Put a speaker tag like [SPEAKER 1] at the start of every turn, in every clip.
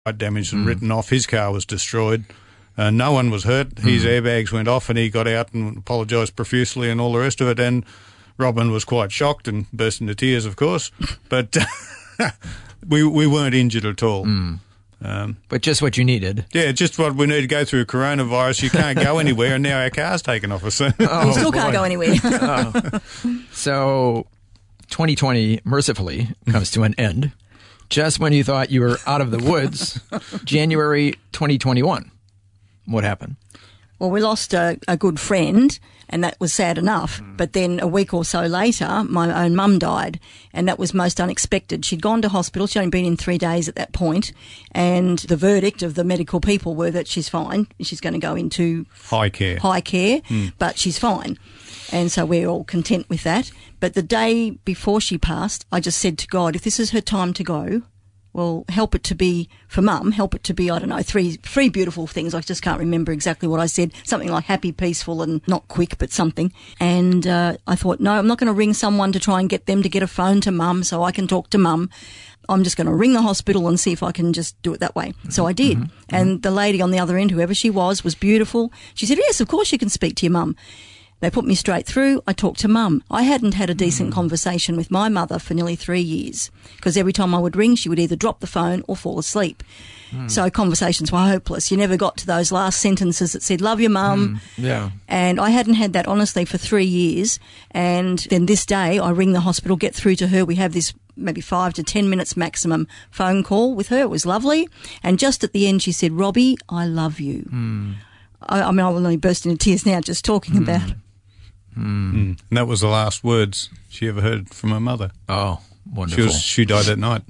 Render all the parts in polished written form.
[SPEAKER 1] damaged and written off. His car was destroyed. No one was hurt. His airbags went off and he got out and apologised profusely and all the rest of it. And Robin was quite shocked and burst into tears, of course. But we weren't injured at all.
[SPEAKER 2] But just what you needed.
[SPEAKER 1] Yeah, just what we need to go through coronavirus. You can't go anywhere, and now our car's taken off us.
[SPEAKER 3] You still can't go anywhere.
[SPEAKER 2] So 2020, mercifully, comes to an end. Just when you thought you were out of the woods, January 2021, what happened?
[SPEAKER 3] Well, we lost a good friend, and that was sad enough. But then a week or so later, my own mum died, and that was most unexpected. She'd gone to hospital. She'd only been in 3 days at that point, and the verdict of the medical people were that she's fine. She's going to go into
[SPEAKER 1] high care,
[SPEAKER 3] but she's fine. And so we're all content with that. But the day before she passed, I just said to God, if this is her time to go, well, help it to be, for Mum, help it to be, I don't know, three beautiful things. I just can't remember exactly what I said. Something like happy, peaceful, and not quick, but something. And I thought, no, I'm not going to ring someone to try and get them to get a phone to Mum so I can talk to Mum. I'm just going to ring the hospital and see if I can just do it that way. So I did. And the lady on the other end, whoever she was beautiful. She said, yes, of course you can speak to your mum. They put me straight through. I talked to Mum. I hadn't had a decent conversation with my mother for nearly 3 years because every time I would ring, she would either drop the phone or fall asleep. So conversations were hopeless. You never got to those last sentences that said, love your mum. And I hadn't had that, honestly, for 3 years. And then this day, I ring the hospital, get through to her. We have this maybe 5 to 10 minutes maximum phone call with her. It was lovely. And just at the end, she said, Robbie, I love you. I mean, I will only burst into tears now just talking about it.
[SPEAKER 1] And that was the last words she ever heard from her mother.
[SPEAKER 2] Oh, wonderful.
[SPEAKER 1] She died that night.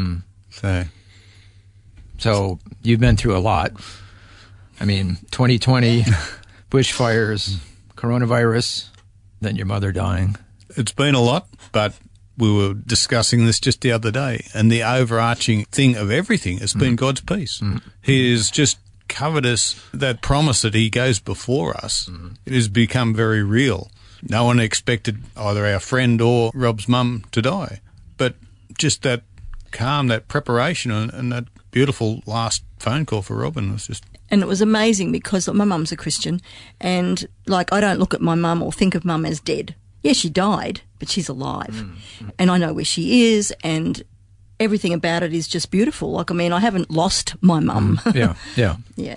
[SPEAKER 2] So you've been through a lot. I mean, 2020, bushfires, coronavirus, then your mother dying.
[SPEAKER 1] It's been a lot, but we were discussing this just the other day, and the overarching thing of everything has been God's peace. He has just covered us, that promise that he goes before us. It has become very real. No one expected either our friend or Rob's mum to die, but just that calm, that preparation, and that beautiful last phone call for Robin was just...
[SPEAKER 3] And it was amazing because my mum's a Christian, and like I don't look at my mum or think of mum as dead. Yeah, she died, but she's alive, and I know where she is, and everything about it is just beautiful. Like, I mean, I haven't lost my mum.
[SPEAKER 2] Yeah.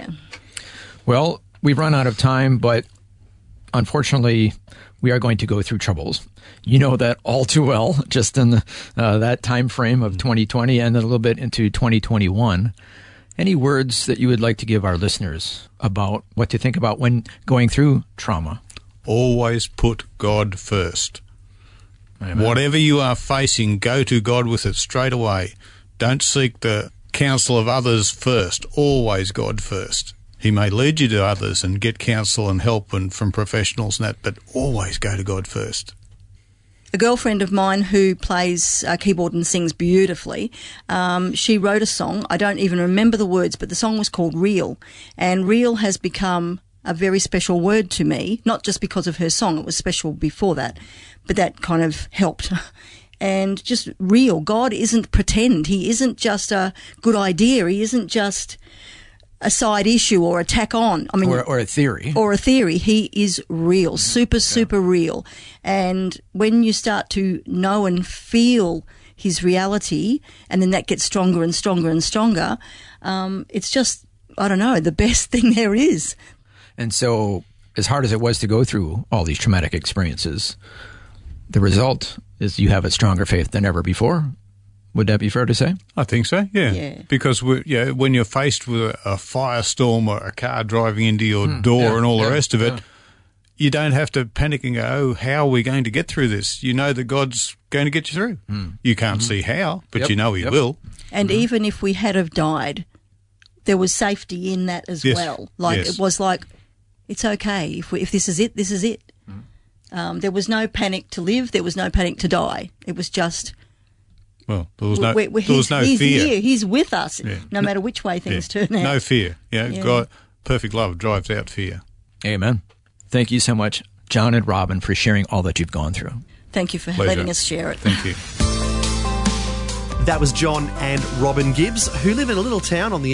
[SPEAKER 2] Well, we've run out of time, but unfortunately, we are going to go through troubles. You know that all too well, just in that time frame of 2020 and a little bit into 2021. Any words that you would like to give our listeners about what to think about when going through trauma?
[SPEAKER 1] Always put God first. Amen. Whatever you are facing, go to God with it straight away. Don't seek the counsel of others first. Always God first. He may lead you to others and get counsel and help and from professionals and that, but always go to God first.
[SPEAKER 3] A girlfriend of mine who plays keyboard and sings beautifully, she wrote a song. I don't even remember the words, but the song was called Real. And real has become a very special word to me, not just because of her song. It was special before that, but that kind of helped. And just real. God isn't pretend. He isn't just a good idea. He isn't just a side issue or a tack on. I mean,
[SPEAKER 2] or a theory.
[SPEAKER 3] Or a theory. He is real, super real. And when you start to know and feel his reality, and then that gets stronger and stronger and stronger, it's just, I don't know, the best thing there is.
[SPEAKER 2] And so, as hard as it was to go through all these traumatic experiences, the result is you have a stronger faith than ever before. Would that be fair to say?
[SPEAKER 1] I think so, yeah. Because when you're faced with a firestorm or a car driving into your door and all the rest of it, you don't have to panic and go, oh, how are we going to get through this? You know that God's going to get you through. You can't see how, but you know he will.
[SPEAKER 3] And even if we had have died, there was safety in that as well. Like it was like, it's okay. If this is it, this is it. There was no panic to live. There was no panic to die. It was just...
[SPEAKER 1] Well, there was no fear.
[SPEAKER 3] He's here. He's with us, no matter which way things turn out.
[SPEAKER 1] No fear. God, perfect love drives out fear.
[SPEAKER 2] Amen. Thank you so much, John and Robin, for sharing all that you've gone through.
[SPEAKER 3] Thank you for letting us share it.
[SPEAKER 1] Thank you.
[SPEAKER 4] That was John and Robin Gibbs, who live in a little town on the